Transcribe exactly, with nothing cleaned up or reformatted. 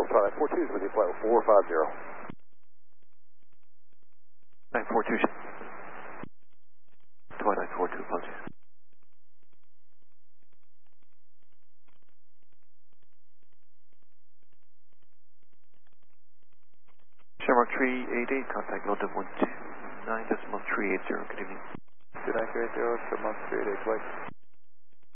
Charles, Twilight four two is with you, flight four five zero. nine four two. Twilight four two, apologies. Shamrock three eight eight, contact London one two nine decimal three eight zero, good evening. two nine three eight zero, Shamrock three eight eight, flight.